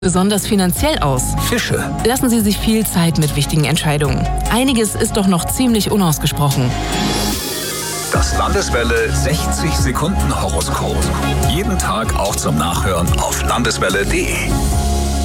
besonders finanziell aus? Fische. Lassen Sie sich viel Zeit mit wichtigen Entscheidungen. Einiges ist doch noch ziemlich unausgesprochen. Das Landeswelle 60 Sekunden Horoskop. Jeden Tag auch zum Nachhören auf landeswelle.de.